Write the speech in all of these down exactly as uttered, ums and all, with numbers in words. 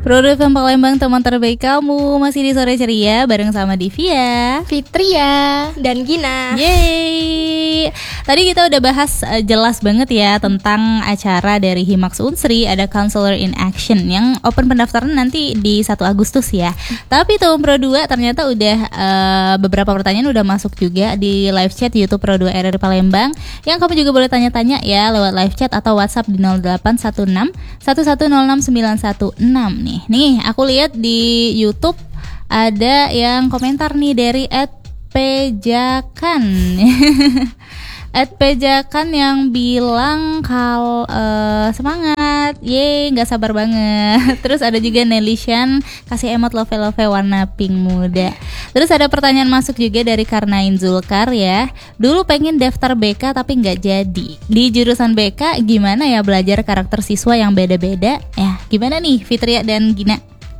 Pro F M Palembang, teman terbaik kamu. Masih di Sore Ceria bareng sama Divia, Fitria, dan Gina. Yeay. Tadi kita udah bahas uh, jelas banget ya tentang acara dari Himax Unsri, ada Counselor in Action yang open pendaftaran nanti di satu Agustus ya. Tapi tahun Pro dua ternyata udah uh, beberapa pertanyaan udah masuk juga di live chat YouTube Pro dua R R Palembang, yang kamu juga boleh tanya-tanya ya lewat live chat atau WhatsApp di nol delapan satu enam satu satu nol enam sembilan satu enam nih. Nih, aku lihat di YouTube ada yang komentar nih dari et pejakan. et pejakan yang bilang kal uh, semangat, ye, nggak sabar banget. Terus ada juga Nelishan kasih emot love love warna pink muda. Terus ada pertanyaan masuk juga dari Karnain Zulkar ya. Dulu pengen daftar B K tapi nggak jadi. Di jurusan B K gimana ya belajar karakter siswa yang beda-beda? Ya, gimana nih Fitria dan Gina?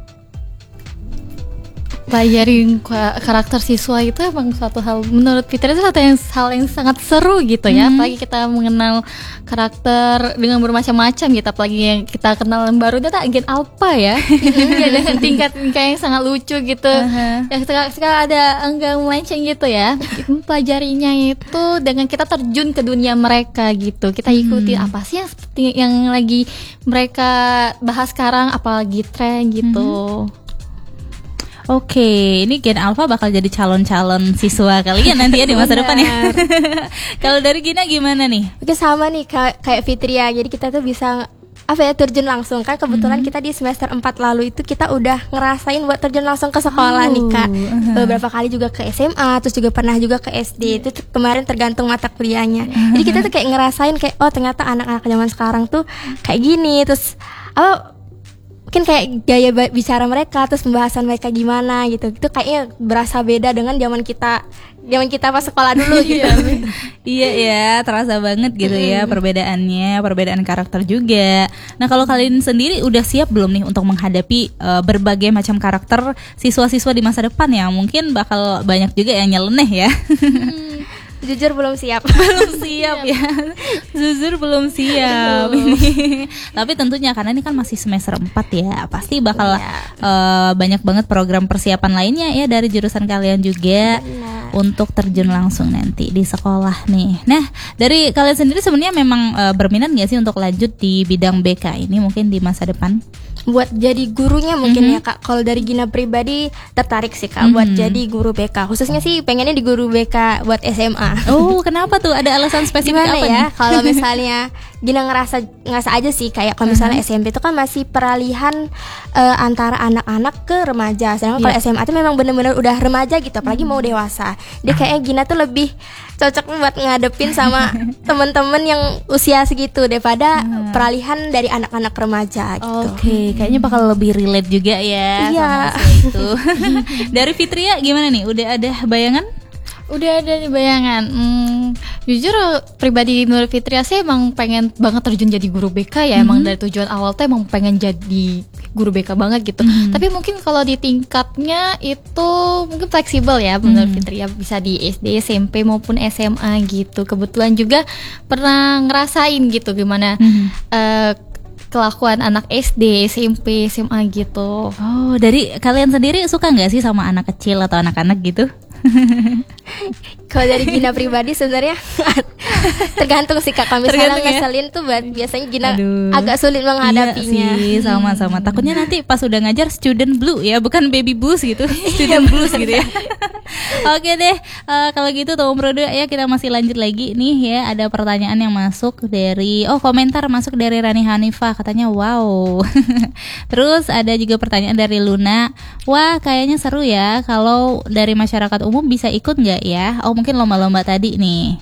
Pelajarin karakter siswa itu emang suatu hal, menurut Fitri itu satu yang, hal yang sangat seru gitu ya. Hmm. Apalagi kita mengenal karakter dengan bermacam-macam gitu. Apalagi yang kita kenal yang baru itu agen apa ya. Ya dengan tingkat-tingkat yang sangat lucu gitu. Uh-huh. Ya sekarang ada enggak melenceng gitu ya. Pelajarinya itu dengan kita terjun ke dunia mereka gitu. Kita ikuti hmm. apa sih yang seperti yang lagi mereka bahas sekarang, apalagi tren gitu. Hmm. Oke, ini Gen Alpha bakal jadi calon-calon siswa kalian nanti ya di masa depan ya. Kalau dari Gina gimana nih? Oke, sama nih kayak, kayak Fitria. Jadi kita tuh bisa apa ya terjun langsung kan, kebetulan mm-hmm. kita di semester empat lalu itu kita udah ngerasain buat terjun langsung ke sekolah oh, nih Kak. Uh-huh. Beberapa kali juga ke S M A, terus juga pernah juga ke S D. Itu t- kemarin tergantung mata kuliahnya. Uh-huh. Jadi kita tuh kayak ngerasain kayak oh ternyata anak-anak zaman sekarang tuh kayak gini. Terus apa mungkin kayak gaya bicara mereka, terus pembahasan mereka gimana gitu. Itu kayaknya berasa beda dengan zaman kita zaman kita pas sekolah dulu gitu. Iya ya, terasa banget gitu ya perbedaannya, perbedaan karakter juga. Nah, kalau kalian sendiri udah siap belum nih untuk menghadapi uh, berbagai macam karakter siswa-siswa di masa depan ya? Mungkin bakal banyak juga yang nyeleneh ya. Hmm. Jujur belum siap. Belum siap ya. Jujur belum siap ini. Tapi tentunya karena ini kan masih semester empat ya, pasti bakal ya. uh, banyak banget program persiapan lainnya ya dari jurusan kalian juga. Benar. Untuk terjun langsung nanti di sekolah nih. Nah, dari kalian sendiri sebenarnya memang uh, berminat nggak sih untuk lanjut di bidang B K ini mungkin di masa depan? Buat jadi gurunya mungkin mm-hmm. ya Kak. Kalau dari Gina pribadi tertarik sih Kak mm-hmm. buat jadi guru B K. Khususnya sih pengennya di guru B K buat S M A. Oh, kenapa tuh? Ada alasan spesifik gimana apa ya? nih? Kalau misalnya Gina ngerasa ngerasa aja sih kayak kalau misalnya uh-huh. S M P itu kan masih peralihan uh, antara anak-anak ke remaja. Sedangkan yeah. kalau S M A itu memang benar-benar udah remaja gitu, apalagi mau dewasa. Dia kayaknya Gina tuh lebih cocok buat ngadepin sama teman-teman yang usia segitu daripada uh-huh. peralihan dari anak-anak remaja gitu. Oke, okay. Kayaknya bakal lebih relate juga ya yeah. sama usia itu. Dari Fitria gimana nih? Udah ada bayangan? Udah ada di bayangan. Hmm, jujur pribadi menurut Fitria sih emang pengen banget terjun jadi guru B K ya. Mm-hmm. Emang dari tujuan awal tuh emang pengen jadi guru B K banget gitu. Mm-hmm. Tapi mungkin kalau di tingkatnya itu mungkin fleksibel ya menurut mm-hmm. Fitria, bisa di S D, S M P maupun S M A gitu. Kebetulan juga pernah ngerasain gitu gimana mm-hmm. uh, kelakuan anak S D, S M P, S M A gitu. Oh, dari kalian sendiri suka nggak sih sama anak kecil atau anak-anak gitu? Kalau dari Gina pribadi sebenarnya tergantung sih Kak. Kalau misalnya ngeselin tuh biasanya Gina Aduh. agak sulit menghadapinya. Iya sih, sama-sama. Takutnya nanti pas udah ngajar student blue ya, bukan baby blues gitu. Student blues gitu ya. Oke deh, uh, kalau gitu Tom Pro dua ya, kita masih lanjut lagi nih ya. Ada pertanyaan yang masuk dari oh komentar masuk dari Rani Hanifah, katanya wow. Terus ada juga pertanyaan dari Luna. Wah, kayaknya seru ya kalau dari masyarakat umum bisa ikut nggak ya? Oh, mungkin lomba-lomba tadi nih.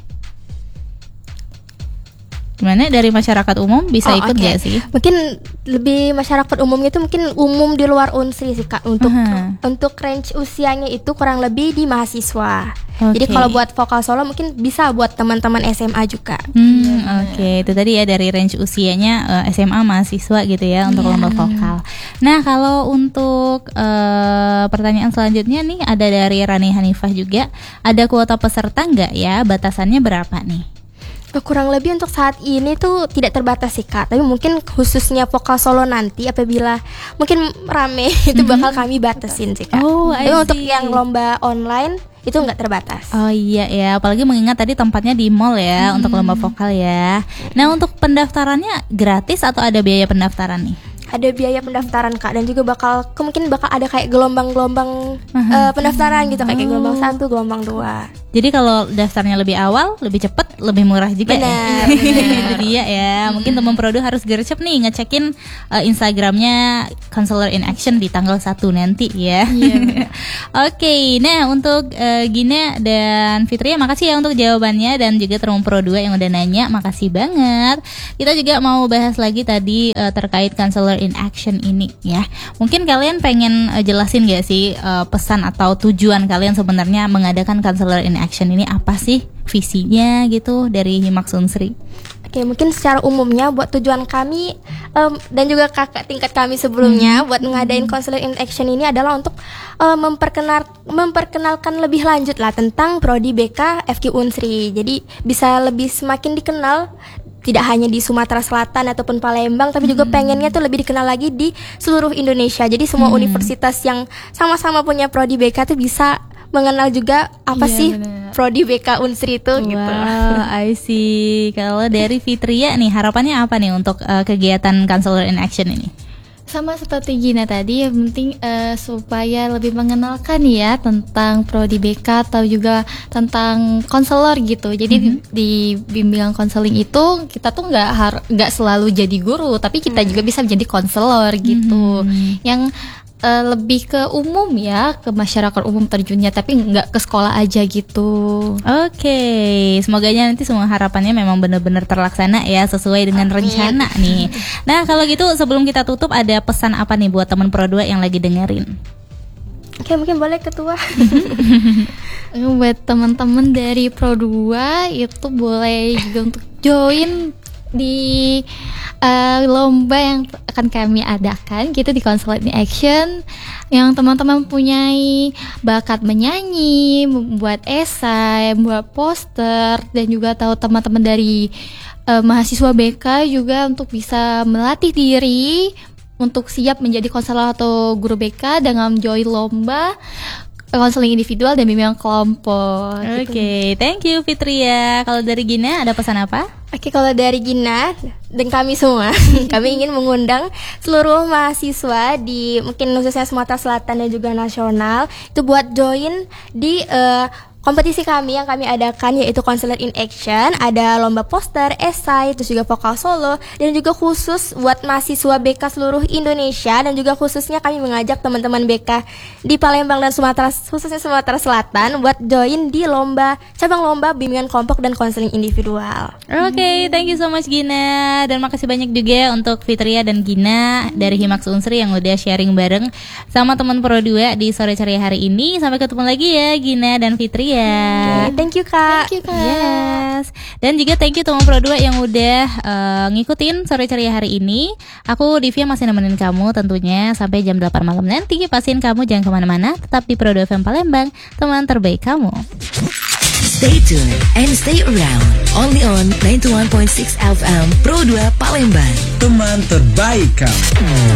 Gimana dari masyarakat umum bisa oh, ikut nggak okay. sih? Mungkin lebih masyarakat umumnya itu mungkin umum di luar Unsri sih Kak. Untuk uh-huh. untuk range usianya itu kurang lebih di mahasiswa. Okay. Jadi kalau buat vokal solo mungkin bisa buat teman-teman S M A juga. Hmm, oke, okay. Itu tadi ya dari range usianya uh, S M A mahasiswa gitu ya untuk yeah. lomba vokal. Nah, kalau untuk uh, pertanyaan selanjutnya nih ada dari Rani Hanifah juga, ada kuota peserta nggak ya? Batasannya berapa nih? Kurang lebih untuk saat ini tuh tidak terbatas sih Kak, tapi mungkin khususnya vokal solo nanti apabila mungkin rame itu bakal kami batasin sih Kak. Oh, I Tapi untuk see. yang lomba online itu nggak terbatas. Oh iya ya, apalagi mengingat tadi tempatnya di mall ya untuk lomba vokal ya. Nah, untuk pendaftarannya gratis atau ada biaya pendaftaran nih? Ada biaya pendaftaran Kak, dan juga bakal kemungkinan bakal ada kayak gelombang-gelombang eh, pendaftaran gitu, kayak gelombang satu, gelombang dua. Jadi kalau daftarnya lebih awal, lebih cepat, lebih murah juga Benar, ya. benar. Itu dia ya. Mungkin teman Produ harus gercep nih ngecekin uh, Instagramnya Counselor in Action di tanggal satu nanti ya. Oke, nah untuk uh, Gina dan Fitria makasih ya untuk jawabannya, dan juga teman Produ yang udah nanya, makasih banget. Kita juga mau bahas lagi tadi uh, terkait Counselor in Action ini ya. Mungkin kalian pengen uh, jelasin gak sih uh, pesan atau tujuan kalian sebenarnya mengadakan Counselor in Action ini apa sih, visinya gitu dari Himax Unsri? Oke, mungkin secara umumnya buat tujuan kami em, dan juga kakak tingkat kami sebelumnya buat ngadain Counselor in Action ini adalah untuk em, memperkenal memperkenalkan lebih lanjut lah tentang prodi B K F K Unsri. Jadi bisa lebih semakin dikenal tidak hanya di Sumatera Selatan ataupun Palembang, tapi juga pengennya tuh lebih dikenal lagi di seluruh Indonesia. Jadi semua universitas yang sama-sama punya prodi B K tuh bisa mengenal juga apa Iya, sih bener. prodi B K Unsri itu gitu. Wow, I see. Kalau dari Fitria nih, harapannya apa nih untuk uh, kegiatan Counselor in Action ini? Sama seperti Gina tadi, yang penting eh, supaya lebih mengenalkan ya tentang prodi B K atau juga tentang konselor gitu. Jadi di, di bimbingan konseling itu kita tuh nggak har- nggak selalu jadi guru, tapi kita juga bisa menjadi konselor gitu. Yang eh, lebih ke umum ya, ke masyarakat umum terjunnya, tapi nggak ke sekolah aja gitu. Oke, semoganya nanti semua harapannya memang benar-benar terlaksana ya, sesuai dengan rencana nih. Nah, kalau gitu sebelum kita tutup, ada pesan apa nih buat teman Pro dua yang lagi dengerin? Oke, mungkin boleh ketua. Buat teman-teman dari Pro dua itu boleh juga untuk join di uh, lomba yang akan kami adakan gitu di Counselor in Action. Yang teman-teman mempunyai bakat menyanyi, membuat esai, membuat poster, dan juga tahu teman-teman dari uh, mahasiswa B K juga untuk bisa melatih diri untuk siap menjadi konselor atau guru B K dengan join lomba konseling individual dan bimbingan kelompok. Oke, thank you Fitria. Kalau dari Gina ada pesan apa? Oke, kalau dari Gina dan kami semua, kami ingin mengundang seluruh mahasiswa di mungkin khususnya Sumatera Selatan dan juga nasional itu buat join di eh, kompetisi kami yang kami adakan, yaitu Counselor in Action. Ada lomba poster, esai, terus juga vokal solo, dan juga khusus buat mahasiswa B K seluruh Indonesia, dan juga khususnya kami mengajak teman-teman B K di Palembang dan Sumatera, khususnya Sumatera Selatan, buat join di lomba cabang lomba bimbingan kelompok dan konseling individual. Oke, thank you so much Gina. Dan makasih banyak juga untuk Fitria dan Gina dari Himax Unsri yang udah sharing bareng sama teman Pro dua di sore ceria hari ini. Sampai ketemu lagi ya Gina dan Fitria. Oke, thank you Kak. Thank you, Kak. Yes. Dan juga thank you teman Pro dua yang udah uh, ngikutin sore ceria hari ini. Aku Divya masih nemenin kamu tentunya sampai jam delapan malam nanti. Pastiin kamu jangan kemana-mana, tetap di Pro dua F M Palembang, teman terbaik kamu. Stay tuned and stay around. Only on ninety-one point six F M Pro dua Palembang. Teman terbaik kamu.